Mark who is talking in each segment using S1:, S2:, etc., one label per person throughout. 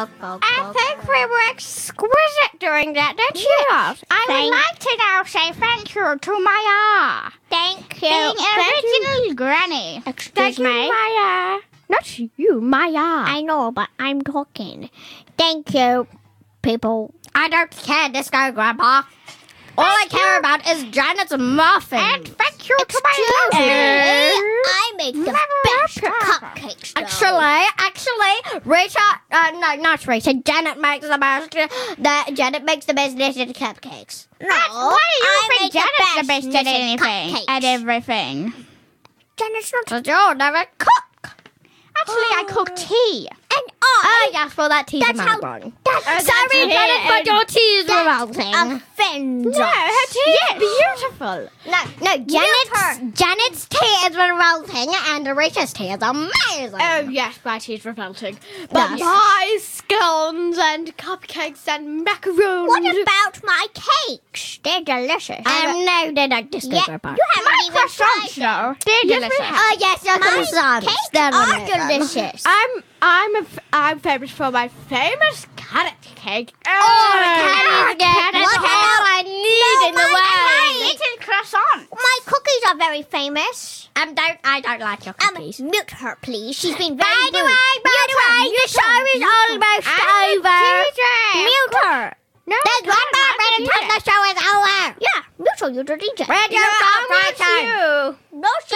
S1: I think we were exquisite doing that, don't you?
S2: Yes.
S1: I would like to now say thank you to Maya.
S2: Thank you.
S1: Being
S2: Thank
S1: original
S2: you.
S1: granny.
S2: Excuse me.
S1: Maya.
S2: Not you, Maya.
S1: I know, but I'm talking. Thank you, people. I don't care, Disco Grandpa. All I care about is Janet's muffin. And thank you to my
S3: I make the best cupcakes.
S1: Actually, Rita, no, not Rita. Janet makes the best. Janet makes the best delicious cupcakes.
S3: No,
S1: Why do you
S3: I
S1: think
S3: make
S1: Janet's the
S3: the
S1: best
S3: best
S1: at
S3: delicious
S1: anything?
S3: cupcakes.
S2: At everything.
S3: Janet's not.
S1: But you never cook.
S2: Actually, I cook tea.
S3: And
S1: Oh, yes, well, that tea's
S3: That's how-
S1: melting.
S3: That's
S1: Sorry, Janet, but your tea is melting.
S3: offends
S2: No,
S3: us.
S2: her tea is beautiful.
S1: No, Janet's tea is revolting and Rita's tea is amazing.
S2: Oh, yes, my tea is revolting. But
S1: Yes.
S2: my scones and cupcakes and macaroons.
S3: What about my cakes? They're delicious.
S1: No, they're not discover part.
S3: You haven't even tried
S2: croissants,
S3: them.
S2: though. They're delicious.
S1: Oh, yes, your croissants.
S3: Cakes
S1: They're
S3: are
S1: amazing.
S3: delicious.
S2: I'm famous for my famous carrot cake.
S1: Oh, the carrot
S3: What
S1: cake. All I need in the world.
S2: Little croissant.
S3: My cookies are very famous.
S1: I don't like your cookies.
S3: Mute her, please. She's been very
S1: By the
S3: rude.
S1: way, the show is almost over.
S3: Mute her.
S2: No,
S1: There's one more minute till the show is over.
S3: Yeah, mute her. You're the DJ.
S1: Radio Songwriter.
S3: No, she's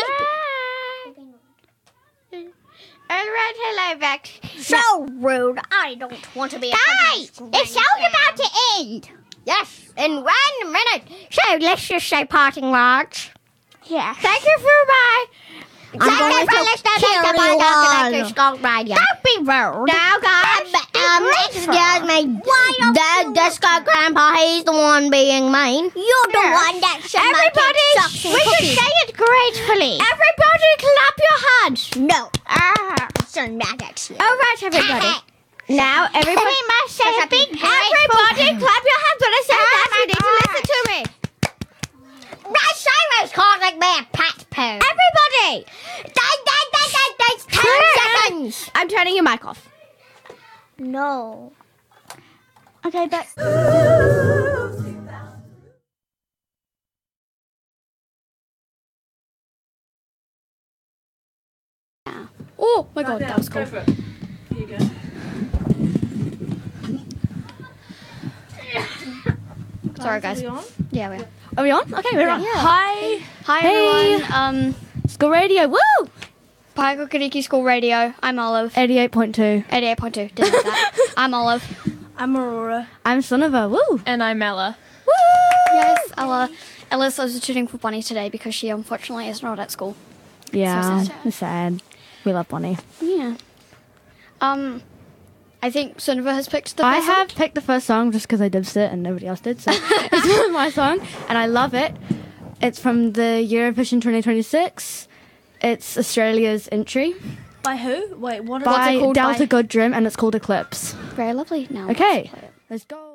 S2: Alright, hello, Vex.
S3: so rude. I don't want to be a
S1: Guys,
S3: public
S1: the show's about to end. Yes, in 1 minute. So let's just say parting words.
S2: Yeah.
S1: Thank you for my...
S3: I'm going to kill you all.
S1: Skunk Radio.
S3: Don't be rude.
S1: Now, guys, excuse me.
S3: Why don't
S1: The Disco Grandpa, he's the one being mean.
S3: You're the one that should
S1: Everybody,
S3: suction
S1: we should
S3: cookies.
S1: say it gratefully. Everybody clap your hands.
S3: No.
S1: Ah.
S3: So mad at you.
S1: All right, everybody. Now, everybody.
S3: We must say a big
S1: Everybody, clap your hands when I say that. You need to listen to me.
S3: Right, Cyrus calling me a pat poo.
S1: Everybody. 10 seconds.
S2: I'm turning your mic off.
S3: No.
S2: Okay, but... Oh my god, that was cool.
S4: Here you go.
S2: Sorry, guys.
S4: Are we on?
S2: Yeah, we are. Are we on? Okay, we're on.
S4: Yeah.
S2: Hi
S4: Hey.
S2: everyone.
S4: School radio. Woo!
S2: Paiko Kariki School Radio. I'm Olive.
S4: 88.2.
S2: 88.2. Didn't know that. I'm Olive.
S4: I'm Aurora.
S5: I'm Sonova. Woo!
S4: And I'm Ella.
S2: Yes, Ella's substituting for Bonnie today because she unfortunately is not at school.
S5: Yeah,
S2: So sad.
S5: it's sad. We love Bonnie.
S2: Yeah. I think Sonova has picked the
S5: I
S2: first song.
S5: have picked the first song just because I dibsed it and nobody else did, so it's my song, and I love it. It's from the Eurovision 2026. It's Australia's entry
S4: By who? Wait, what is
S5: by
S2: it called
S5: Delta
S2: by?
S5: Goodrum, and it's called Eclipse.
S2: Very lovely. Now
S5: Okay,
S2: let's play it.
S5: let's go.